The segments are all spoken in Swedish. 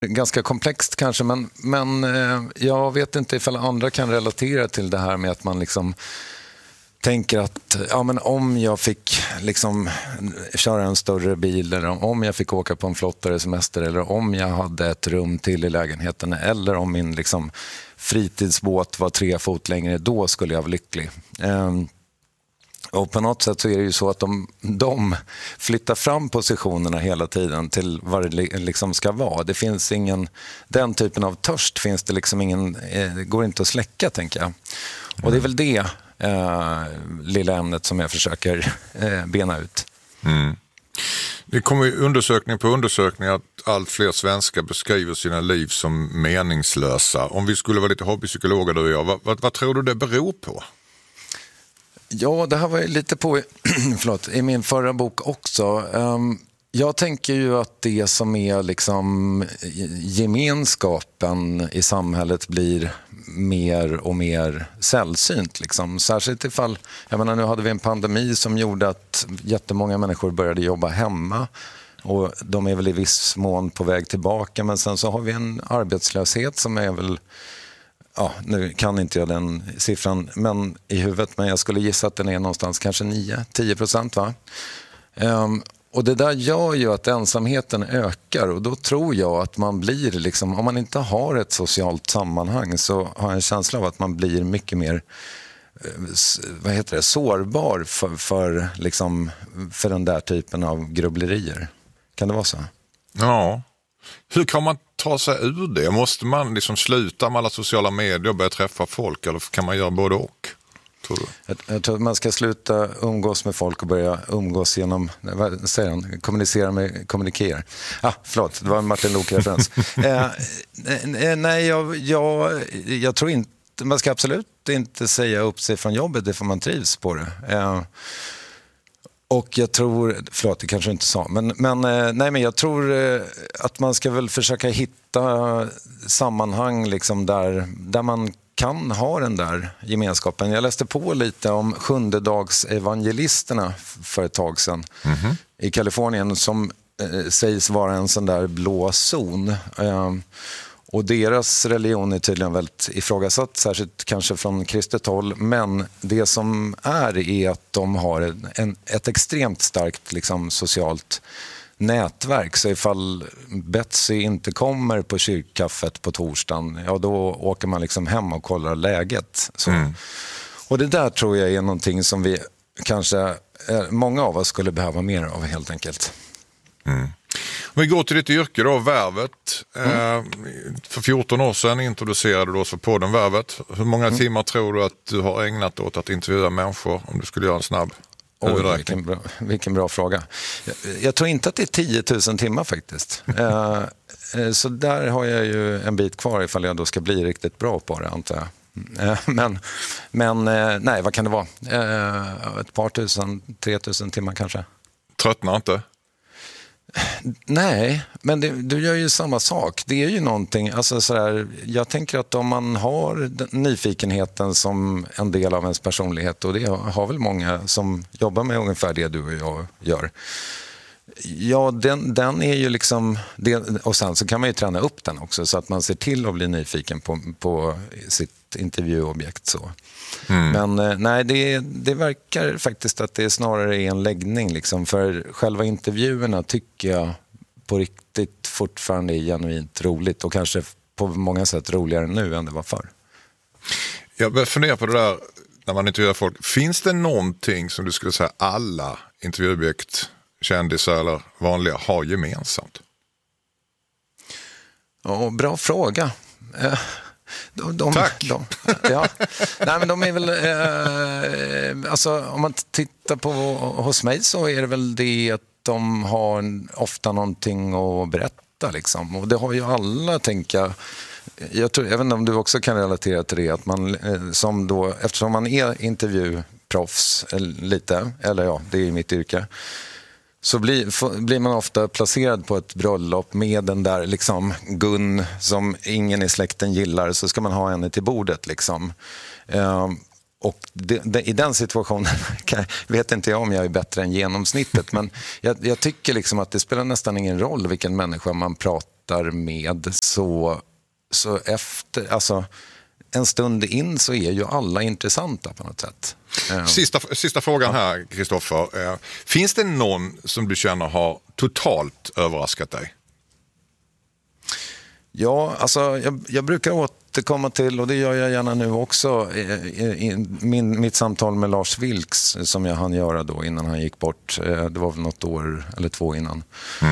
ganska komplext kanske, men jag vet inte ifall andra kan relatera till det här med att man liksom tänker att men om jag fick liksom köra en större bil, eller om jag fick åka på en flottare semester, eller om jag hade ett rum till i lägenheten, eller om min liksom fritidsbåt var 3 fot längre, då skulle jag vara lycklig. Och på något sätt så är det ju så att de flyttar fram positionerna hela tiden till vad det liksom ska vara. Det finns den typen av törst finns det liksom går inte att släcka, tänker jag. Och det är väl det lilla ämnet som jag försöker bena ut. Mm. Det kommer ju undersökning på undersökning att allt fler svenskar beskriver sina liv som meningslösa. Om vi skulle vara lite hobbypsykologer du och jag, vad tror du det beror på? Ja, det här var lite på i min förra bok också. Jag tänker ju att det som är liksom gemenskapen i samhället blir mer och mer sällsynt. Liksom. Särskilt ifall, nu hade vi en pandemi som gjorde att jättemånga människor började jobba hemma. Och de är väl i viss mån på väg tillbaka. Men sen så har vi en arbetslöshet som är väl... Ja, nu kan inte jag den siffran i huvudet, men jag skulle gissa att den är någonstans kanske 9-10%, va? Och det där gör ju att ensamheten ökar, och då tror jag att man blir liksom, om man inte har ett socialt sammanhang, så har jag en känsla av att man blir mycket mer sårbar för den där typen av grubblerier. Kan det vara så? Ja. Hur kan man ta sig ur det? Måste man liksom sluta med alla sociala medier och börja träffa folk, eller kan man göra både och? Tror du? Jag tror att man ska sluta umgås med folk och börja umgås genom, vad säger han? Kommunikera. Förlåt, det var en Martin Lok-referens. Nej, jag tror inte, man ska absolut inte säga upp sig från jobbet, det får man trivs på det. Och jag tror, det kanske inte sa, men jag tror att man ska väl försöka hitta sammanhang liksom där man kan ha den där gemenskapen. Jag läste på lite om sjundedagsevangelisterna för ett tag sedan i Kalifornien, som sägs vara en sån där blå zon. Och deras religion är tydligen väldigt ifrågasatt, särskilt kanske från kristet håll. Men det som är att de har ett extremt starkt liksom, socialt nätverk. Så ifall Betsy inte kommer på kyrkkaffet på torsdagen, då åker man liksom hem och kollar läget. Så. Och det där tror jag är någonting som vi kanske, många av oss skulle behöva mer av, helt enkelt. Om vi går till ditt yrke då, Värvet. För 14 år sedan introducerade du oss för podden Värvet. Hur många timmar tror du att du har ägnat åt att intervjua människor, om du skulle göra en snabb huvudräkning? Vilken bra fråga. Jag tror inte att det är 10 000 timmar faktiskt. Så där har jag ju en bit kvar ifall jag då ska bli riktigt bra på det, antar jag. Men nej, vad kan det vara? Ett par tusen, 3 000 timmar kanske. Tröttnar inte? Nej, men du gör ju samma sak. Det är ju någonting, alltså sådär, jag tänker att om man har nyfikenheten som en del av ens personlighet, och det har väl många som jobbar med ungefär det du och jag gör. Ja, den är ju liksom, och sen så kan man ju träna upp den också, så att man ser till att bli nyfiken på sitt intervjuobjekt så. Men nej, det verkar faktiskt att det snarare är en läggning liksom, för själva intervjuerna tycker jag på riktigt fortfarande är genuint roligt, och kanske på många sätt roligare nu än det var förr. Jag funderar på det där när man intervjuar folk. Finns det någonting som du skulle säga alla intervjuobjekt, kändisar eller vanliga, har gemensamt? Ja, bra fråga. Tack. Nej, men de är väl alltså, om man tittar på hos mig, så är det väl det att de har ofta någonting att berätta liksom. Och det har ju alla, tänker jag tror, även om du också kan relatera till det, att man som då, eftersom man är intervjuproffs lite, eller ja, det är mitt yrke, så blir man ofta placerad på ett bröllop med den där liksom Gun som ingen i släkten gillar, så ska man ha henne till bordet liksom. Och i den situationen vet inte jag om jag är bättre än genomsnittet, men jag tycker liksom att det spelar nästan ingen roll vilken människa man pratar pratar med så efter, alltså en stund in så är ju alla intressanta på något sätt. Sista frågan här, Kristoffer. Finns det någon som du känner har totalt överraskat dig? Ja, alltså jag brukar återkomma till, och det gör jag gärna nu också, mitt samtal med Lars Vilks som jag hann göra då innan han gick bort. Det var väl något år eller 2 innan.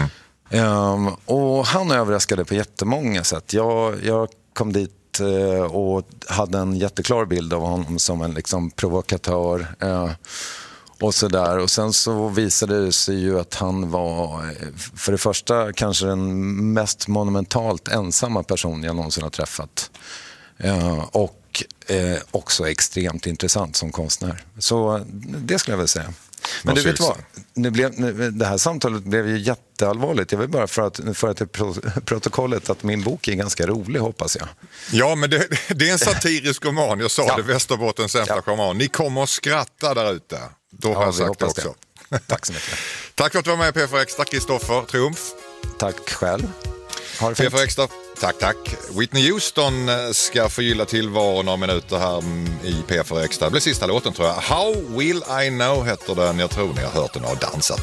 Och han överraskade på jättemånga sätt. Jag kom dit och hade en jätteklar bild av honom som en liksom provokatör och sådär. Och sen så visade det sig ju att han var för det första kanske den mest monumentalt ensamma person jag någonsin har träffat. Och också extremt intressant som konstnär. Så det skulle jag väl säga. Men du vet vad, det här samtalet blev ju jätteallvarligt. Jag vill bara för att till protokollet att min bok är ganska rolig, hoppas jag. Ja, men det är en satirisk roman. Jag sa det, Västerbottens sämsta roman. Ni kommer att skratta där ute. Då har jag sagt det också. Tack så mycket. Tack för att du var med i P4 Extra, Kristoffer Triumf. Tack själv. Ha det fint. P4 Extra. Tack. Whitney Houston ska förgylla tillvaron några minuter här i P4 Extra. Det blir sista låten tror jag. How Will I Know heter den. Jag tror ni har hört den och dansat.